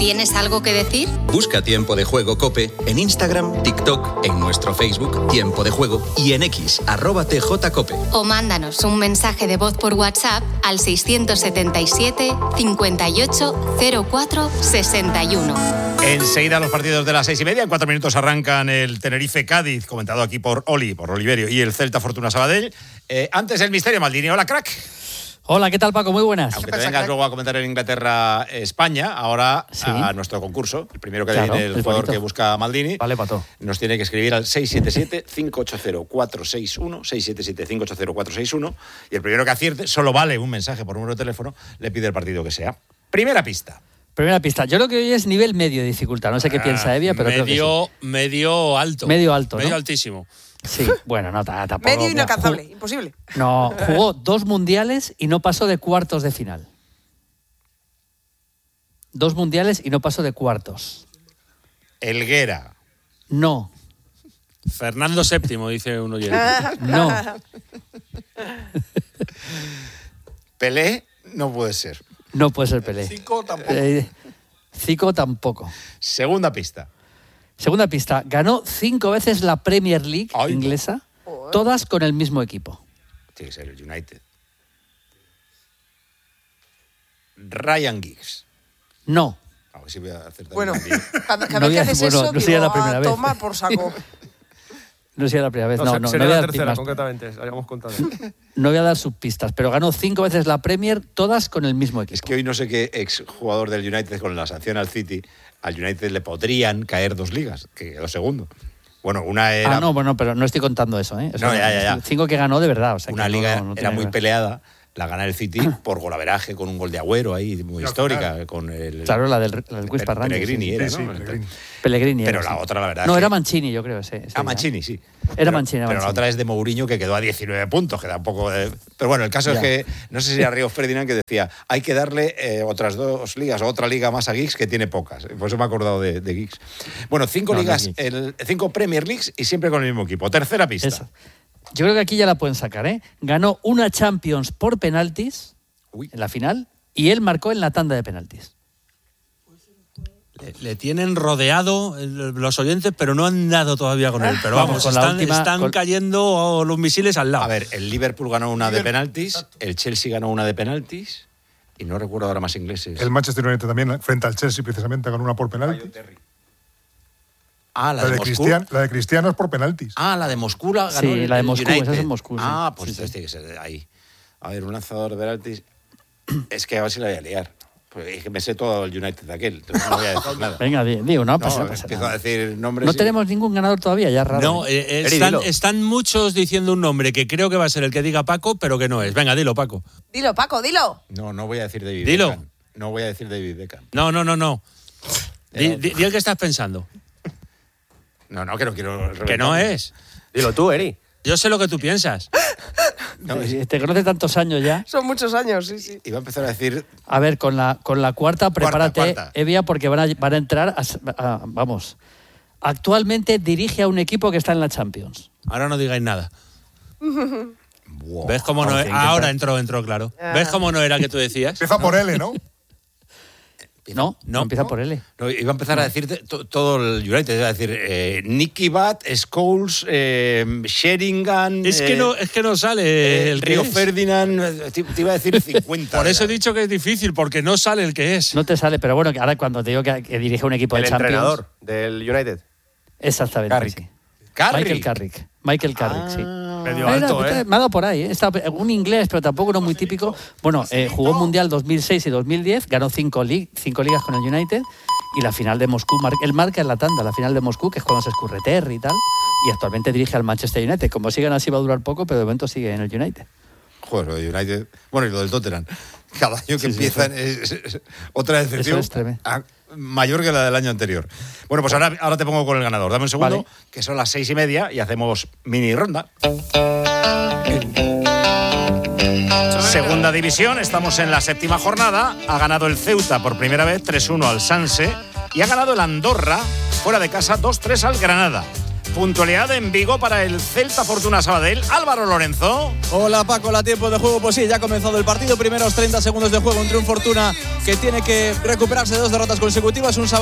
¿Tienes algo que decir? Busca Tiempo de Juego COPE en Instagram, TikTok, en nuestro Facebook Tiempo de Juego y en X, @TJCOPE. O mándanos un mensaje de voz por WhatsApp al 677 58 04 61. Enseguida los partidos de las 6:30. En 4 minutos arrancan el Tenerife-Cádiz, comentado aquí por Oliverio, y el Celta-Fortuna Sabadell. Antes el misterio, Maldini. Hola, crack. Hola, ¿qué tal, Paco? Muy buenas. Aunque te vengas luego a comentar en Inglaterra-España, ahora sí, a nuestro concurso. El primero que viene el jugador que busca a Maldini. Vale, Pato. Nos tiene que escribir al 677-580-461, 677-580-461, y el primero que acierte, solo vale un mensaje por número de teléfono, le pide el partido que sea. Primera pista. Yo creo que hoy es nivel medio de dificultad. No sé qué piensa Evia, pero creo que sí. Medio alto. Medio alto, ¿no? Medio altísimo. Sí, bueno, no, tampoco. Medio inalcanzable, imposible. No, jugó 2 mundiales y no pasó de cuartos de final. 2 mundiales y no pasó de cuartos. Helguera. No. Fernando VII, dice un oyente. No. Pelé no puede ser. No puede ser Pelé. Zico tampoco. Zico tampoco. Segunda pista. Ganó 5 veces la Premier League inglesa, todas con el mismo equipo. Tiene que ser el United. Ryan Giggs. No. A ver si voy a hacer Bueno, cada No vez que haces eso, no sería la primera vez. toma por saco. No sería la primera vez. No sería voy a la dar tercera, pistas. concretamente, habíamos contado. No voy a dar subpistas, pero ganó 5 veces la Premier, todas con el mismo equipo. Es que hoy no sé qué exjugador del United, con la sanción al City, al United le podrían caer 2 ligas, que quedó segundo. Bueno, una era... pero no estoy contando eso, ¿eh? O sea, no, ya. 5 que ganó de verdad. O sea, una que liga no era muy peleada, la gana el City por golaveraje, con un gol de Agüero ahí, muy histórica. Con el, claro, la del Quispa Rangers. Pellegrini sí. era, Sí, ¿no? Pellegrini Pero era, la sí. otra, la verdad. No, era Mancini, yo creo. Sí, Mancini, sí. Era Mancini. Pero la otra es de Mourinho, que quedó a 19 puntos, que da un poco de... Pero bueno, el caso es que, no sé si era Río Ferdinand que decía, hay que darle otras 2 ligas o otra liga más a Giggs, que tiene pocas. Por eso me he acordado de Giggs. Bueno, 5 ligas, 5 Premier Leagues y siempre con el mismo equipo. Tercera pista. Eso. Yo creo que aquí ya la pueden sacar, ¿eh? Ganó una Champions por penaltis en la final y él marcó en la tanda de penaltis. Le tienen rodeado los oyentes, pero no han dado todavía con él. Pero vamos, están cayendo los misiles al lado. A ver, el Liverpool ganó una de penaltis, el Chelsea ganó una de penaltis y no recuerdo ahora más ingleses. El Manchester United también, frente al Chelsea, precisamente, ganó una por penalti. La de Moscú. La de Cristiano es por penaltis. La de Moscú ganó Sí, la de Moscú, United. esa es en Moscú. Sí. Pues entonces tiene que ser de ahí. A ver, un lanzador de penaltis. Es que a ver si la voy a liar. Pues es que me sé todo el United de aquel, entonces no voy a decir nada. Venga, digo, no pasa empiezo nada. a decir nombres. No tenemos ningún ganador todavía, ya es raro. No, están muchos diciendo un nombre que creo que va a ser el que diga Paco, pero que no es. Venga, dilo, Paco. Dilo, Paco, dilo. No voy a decir David Dilo. Beckham. No voy a decir David Beckham. No. Di el que estás pensando. No, que no quiero... Que no es. Dilo tú, Eri. Yo sé lo que tú piensas. Te conoce tantos años ya. Son muchos años, sí. Iba a empezar a decir... A ver, con la cuarta, prepárate, Cuarta. Evia, porque van a entrar, vamos. Actualmente dirige a un equipo que está en la Champions. Ahora no digáis nada. Wow. ¿Ves cómo no? Ahora entró, claro. ¿Ves cómo no era que tú decías? Empieza por L, ¿no? No, empieza por L. No, iba a empezar a decirte todo el United, iba a decir Nicky Butt, Scholes, Sheringham... Es que no sale el Río que es. Ferdinand, te iba a decir 50. Por eso he dicho que es difícil, porque no sale el que es. No te sale, pero bueno, que ahora cuando te digo que dirige un equipo de Champions... El entrenador del United. Exactamente, Carrick. sí. Carrick. Michael Carrick, sí. Medio alto, ¿eh? Me ha dado por ahí, está un inglés, pero tampoco no muy típico. Bueno, jugó Mundial 2006 y 2010, ganó 5 ligas con el United y la final de Moscú, él marca en la tanda, la final de Moscú, que es cuando se escurre Terry y tal, y actualmente dirige al Manchester United. Como sigan así va a durar poco, pero de momento sigue en el United. Joder, lo de United... Bueno, y lo del Tottenham. Cada año que empiezan es otra decepción mayor que la del año anterior. Bueno, pues ahora te pongo con el ganador. Dame un segundo, vale, que son las 6:30 y hacemos mini ronda. Segunda división, estamos en la 7ª jornada. Ha ganado el Ceuta por primera vez 3-1 al Sanse y ha ganado el Andorra fuera de casa 2-3 al Granada. puntualidad en Vigo para el Celta Fortuna Sabadell. Álvaro Lorenzo. Hola Paco, la tiempo de juego, pues sí, ya ha comenzado el partido. Primeros 30 segundos de juego entre un Fortuna que tiene que recuperarse de 2 derrotas consecutivas. Un